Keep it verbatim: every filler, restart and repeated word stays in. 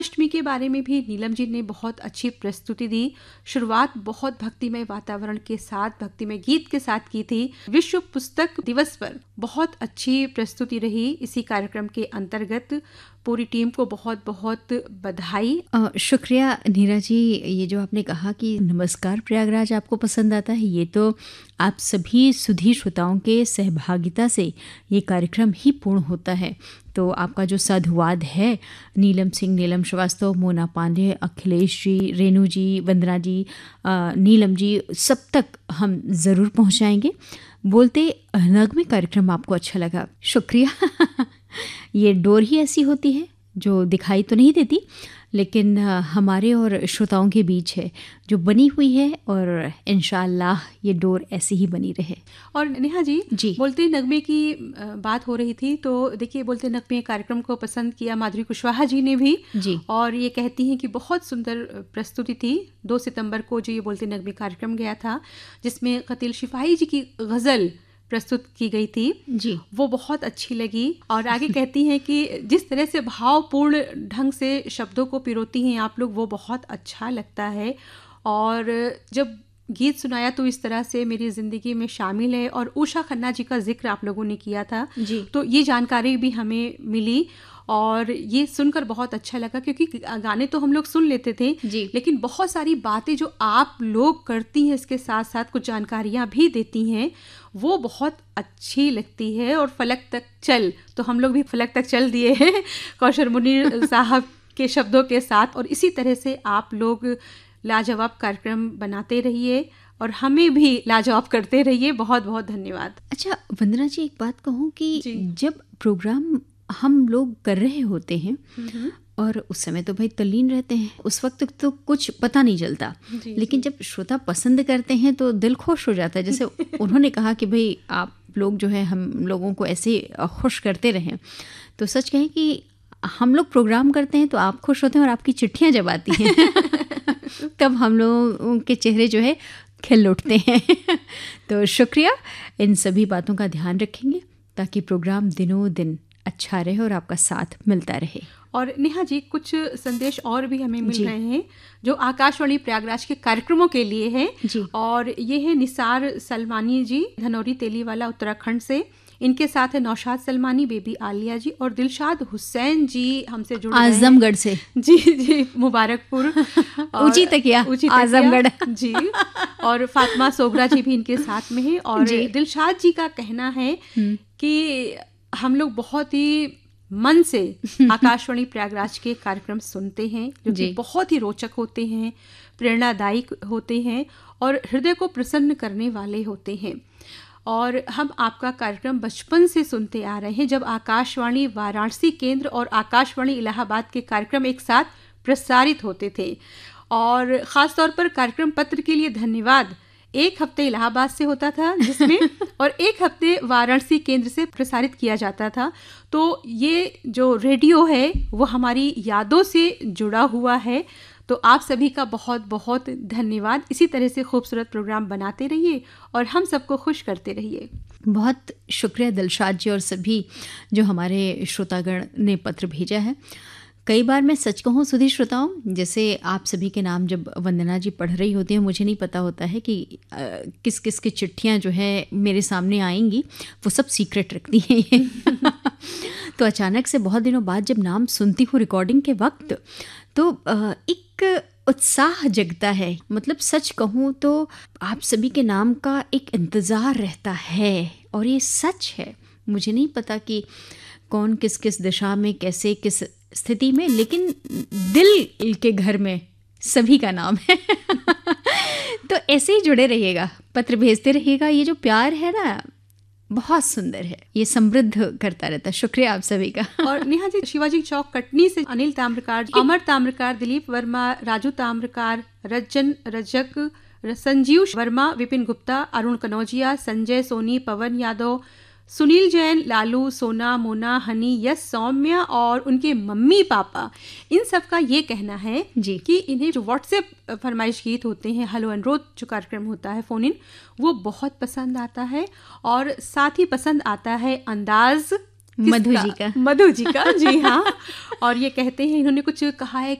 अष्टमी के बारे में भी नीलम जी ने बहुत अच्छी प्रस्तुति दी। शुरुआत बहुत भक्तिमय वातावरण के साथ, भक्तिमय गीत के साथ की थी। विश्व पुस्तक दिवस पर बहुत अच्छी प्रस्तुति रही। इसी कार्यक्रम के अंतर्गत पूरी टीम को बहुत बहुत बधाई। शुक्रिया नीरा जी। ये जो आपने कहा कि नमस्कार प्रयागराज आपको पसंद आता है, ये तो आप सभी सुधी श्रोताओं के सहभागिता से ये कार्यक्रम ही पूर्ण होता है। तो आपका जो साधुवाद है नीलम सिंह, नीलम श्रीवास्तव, मोना पांडे, अखिलेश जी, रेणु जी, वंदना जी, नीलम जी, सब तक हम ज़रूर पहुंचाएंगे। बोलते नगमे कार्यक्रम आपको अच्छा लगा, शुक्रिया। ये डोर ही ऐसी होती है जो दिखाई तो नहीं देती, लेकिन हमारे और श्रोताओं के बीच है, जो बनी हुई है, और इंशाअल्लाह ये डोर ऐसी ही बनी रहे। और नेहा जी, जी बोलते नगमे की बात हो रही थी, तो देखिए बोलते नगमे कार्यक्रम को पसंद किया माधुरी कुशवाहा जी ने भी जी, और ये कहती हैं कि बहुत सुंदर प्रस्तुति थी। दो सितंबर को जो ये बोलते नगमे कार्यक्रम गया था, जिसमें कतील शिफाई जी की गज़ल प्रस्तुत की गई थी जी, वो बहुत अच्छी लगी। और आगे कहती हैं कि जिस तरह से भावपूर्ण ढंग से शब्दों को पिरोती हैं आप लोग, वो बहुत अच्छा लगता है। और जब गीत सुनाया तो इस तरह से मेरी ज़िंदगी में शामिल है। और उषा खन्ना जी का जिक्र आप लोगों ने किया था जी, तो ये जानकारी भी हमें मिली और ये सुनकर बहुत अच्छा लगा, क्योंकि गाने तो हम लोग सुन लेते थे जी, लेकिन बहुत सारी बातें जो आप लोग करती हैं, इसके साथ साथ कुछ जानकारियाँ भी देती हैं, वो बहुत अच्छी लगती है। और फलक तक चल, तो हम लोग भी फलक तक चल दिए हैं कौशर मुनीर साहब के शब्दों के साथ। और इसी तरह से आप लोग लाजवाब कार्यक्रम बनाते रहिए और हमें भी लाजवाब करते रहिए। बहुत बहुत धन्यवाद। अच्छा वंदना जी, एक बात कहूँ कि जब प्रोग्राम हम लोग कर रहे होते हैं और उस समय तो भाई तल्लीन रहते हैं, उस वक्त तो कुछ पता नहीं चलता, लेकिन जब श्रोता पसंद करते हैं तो दिल खुश हो जाता है। जैसे उन्होंने कहा कि भाई आप लोग जो है हम लोगों को ऐसे खुश करते रहें, तो सच कहें कि हम लोग प्रोग्राम करते हैं तो आप खुश होते हैं, और आपकी चिट्ठियाँ जब आती हैं तब हम लोगों के चेहरे जो है खिल उठते हैं। तो शुक्रिया, इन सभी बातों का ध्यान रखेंगे ताकि प्रोग्राम दिनों दिन अच्छा रहे और आपका साथ मिलता रहे। और नेहा जी, कुछ संदेश और भी हमें मिल रहे हैं जो आकाशवाणी प्रयागराज के कार्यक्रमों के लिए हैं, और ये है निसार सलमानी जी, धनौरी तेलीवाला उत्तराखंड से। इनके साथ है नौशाद सलमानी, बेबी आलिया जी, और दिलशाद हुसैन जी हमसे जुड़ रहे हैं आजमगढ़ से। जी जी, मुबारकपुर ऊंची तकिया आजमगढ़ जी। और फातिमा सोगरा जी भी इनके साथ में है। और दिलशाद जी का कहना है कि हम लोग बहुत ही मन से आकाशवाणी प्रयागराज के कार्यक्रम सुनते हैं, जो कि बहुत ही रोचक होते हैं, प्रेरणादायी होते हैं और हृदय को प्रसन्न करने वाले होते हैं। और हम आपका कार्यक्रम बचपन से सुनते आ रहे हैं, जब आकाशवाणी वाराणसी केंद्र और आकाशवाणी इलाहाबाद के कार्यक्रम एक साथ प्रसारित होते थे। और ख़ास तौर पर कार्यक्रम पत्र के लिए धन्यवाद। एक हफ्ते इलाहाबाद से होता था जिसमें और एक हफ्ते वाराणसी केंद्र से प्रसारित किया जाता था। तो ये जो रेडियो है वो हमारी यादों से जुड़ा हुआ है। तो आप सभी का बहुत बहुत धन्यवाद। इसी तरह से खूबसूरत प्रोग्राम बनाते रहिए और हम सबको खुश करते रहिए। बहुत शुक्रिया दिलशाद जी और सभी जो हमारे श्रोतागण ने पत्र भेजा है। कई बार मैं सच कहूँ सुधी श्रोताओं, जैसे आप सभी के नाम जब वंदना जी पढ़ रही होती हैं, मुझे नहीं पता होता है कि आ, किस किस की चिट्ठियाँ जो है मेरे सामने आएंगी, वो सब सीक्रेट रखती हैं ये। तो अचानक से बहुत दिनों बाद जब नाम सुनती हूँ रिकॉर्डिंग के वक्त, तो आ, एक उत्साह जगता है। मतलब सच कहूँ तो आप सभी के नाम का एक इंतज़ार रहता है, और ये सच है। मुझे नहीं पता कि कौन किस किस दिशा में, कैसे, किस स्थिति में, लेकिन दिल के घर में सभी का नाम है। तो ऐसे ही जुड़े रहिएगा, पत्र भेजते रहिएगा। ये जो प्यार है ना, बहुत सुंदर है, ये समृद्ध करता रहता है। शुक्रिया आप सभी का। और नेहा जी, शिवाजी चौक कटनी से अनिल ताम्रकार, अमर ताम्रकार, दिलीप वर्मा, राजू ताम्रकार, रजन रजक, संजीव वर्मा, विपिन गुप्ता, अरुण कनौजिया, संजय सोनी, पवन यादव, सुनील जैन, लालू, सोना, मोना, हनी, यस, सौम्या और उनके मम्मी पापा, इन सब का ये कहना है जी कि इन्हें जो व्हाट्सएप फरमाइश गीत होते हैं, हेलो अनुरोध जो कार्यक्रम होता है फोन इन, वो बहुत पसंद आता है। और साथ ही पसंद आता है अंदाज, मधु जी का मधु जी का जी हाँ। और ये कहते हैं, इन्होंने कुछ कहा है